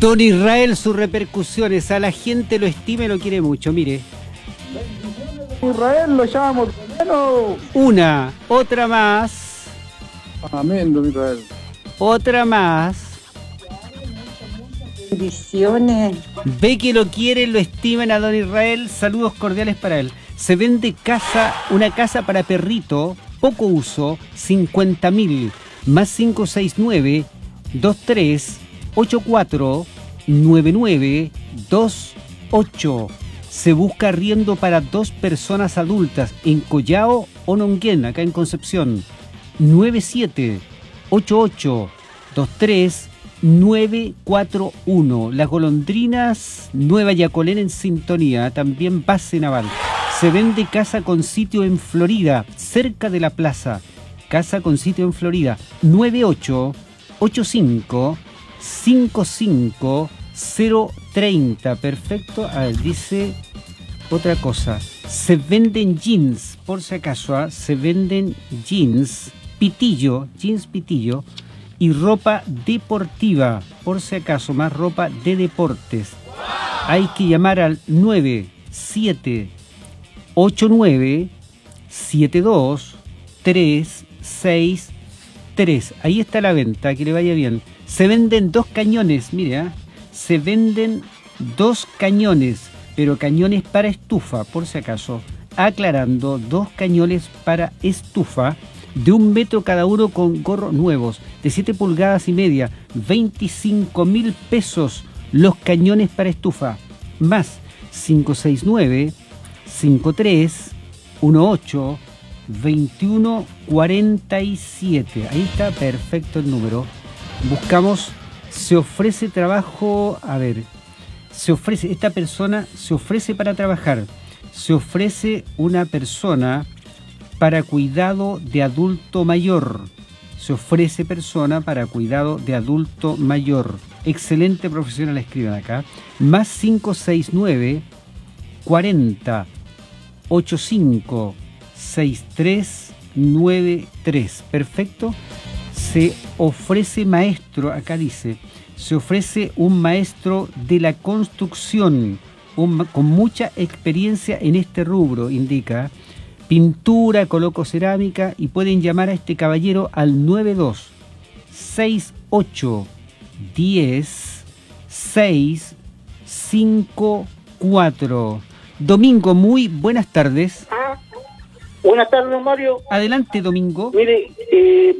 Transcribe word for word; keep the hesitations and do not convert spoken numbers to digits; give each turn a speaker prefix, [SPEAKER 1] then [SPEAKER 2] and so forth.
[SPEAKER 1] Don Israel, sus repercusiones, a la gente lo estima y lo quiere mucho, mire.
[SPEAKER 2] Israel, lo llamamos. Bueno.
[SPEAKER 1] Una, otra más.
[SPEAKER 2] Amén, don Israel.
[SPEAKER 1] Otra más.
[SPEAKER 3] Bendiciones.
[SPEAKER 1] Ve que lo quieren, lo estiman a Don Israel. Saludos cordiales para él. Se vende casa, una casa para perrito, poco uso, cincuenta mil, más cinco seis nueve, dos tres ocho cuatro, nueve nueve dos ocho. Se busca arriendo para dos personas adultas en Collao o Nonguén, acá en Concepción. nueve siete ocho ocho dos tres nueve cuatro uno. Las Golondrinas, Nueva Yacolén en sintonía, también base naval. Se vende casa con sitio en Florida, cerca de la plaza. Casa con sitio en Florida, nueve ocho ocho cinco cinco cinco cero treinta. Perfecto. A ver, dice otra cosa. Se venden jeans, por si acaso, ¿eh? Se venden jeans, pitillo, jeans pitillo y ropa deportiva, por si acaso, más ropa de deportes. Hay que llamar al nueve siete ocho nueve siete dos tres seis tres. Ahí está la venta, que le vaya bien. Se venden dos cañones, mire, ¿eh? Se venden dos cañones, pero cañones para estufa, por si acaso. Aclarando, dos cañones para estufa de un metro cada uno con gorros nuevos, de siete pulgadas y media, veinticinco mil pesos los cañones para estufa, más cinco seis nueve cinco tres uno ocho veintiuno cuarenta y siete. Ahí está, perfecto el número. Buscamos, se ofrece trabajo, a ver, se ofrece, esta persona se ofrece para trabajar, se ofrece una persona para cuidado de adulto mayor, se ofrece persona para cuidado de adulto mayor. Excelente profesional, escriban acá, más cinco seis nueve cuarenta ochenta y cinco sesenta y tres noventa y tres. Perfecto. Se ofrece maestro, acá dice, se ofrece un maestro de la construcción un, con mucha experiencia en este rubro, indica, pintura, coloco cerámica, y pueden llamar a este caballero al nueve dos seis ocho diez seis cinco cuatro. Domingo, muy buenas tardes.
[SPEAKER 4] Buenas tardes, don Mario.
[SPEAKER 1] Adelante, Domingo.
[SPEAKER 4] Mire, eh,